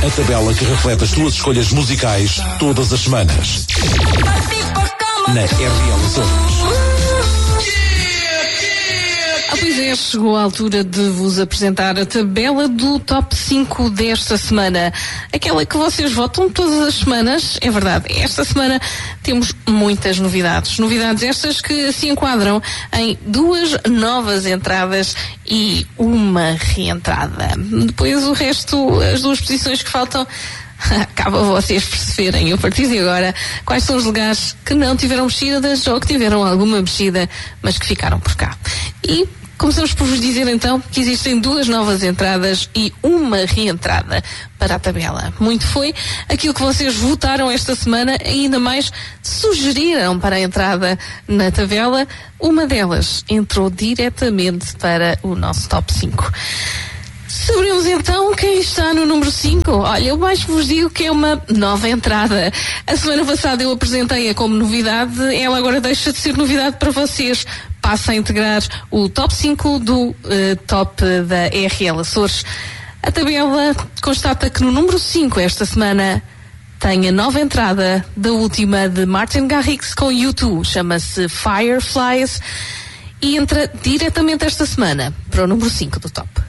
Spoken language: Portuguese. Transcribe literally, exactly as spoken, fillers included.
A tabela que reflete as tuas escolhas musicais todas as semanas. Na R L Açores. Ah, pois é, chegou a altura de vos apresentar a tabela do top cinco desta semana. Aquela que vocês votam todas as semanas, é verdade. Esta semana temos muitas novidades. Novidades estas que se enquadram em duas novas entradas e uma reentrada. Depois o resto, as duas posições que faltam, acaba vocês perceberem a partir de agora quais são os lugares que não tiveram mexidas ou que tiveram alguma mexida, mas que ficaram por cá. E começamos por vos dizer então que existem duas novas entradas e uma reentrada para a tabela. Muito foi aquilo que vocês votaram esta semana e ainda mais sugeriram para a entrada na tabela. Uma delas entrou diretamente para o nosso top cinco. Saberemos então quem está no número cinco. Olha, eu mais vos digo que é uma nova entrada. A semana passada eu apresentei-a como novidade, ela agora deixa de ser novidade para vocês. Passa a integrar o top cinco do uh, top da R L Açores. A tabela constata que no número cinco esta semana tem a nova entrada da última de Martin Garrix com U dois, chama-se Fireflies, e entra diretamente esta semana para o número cinco do top.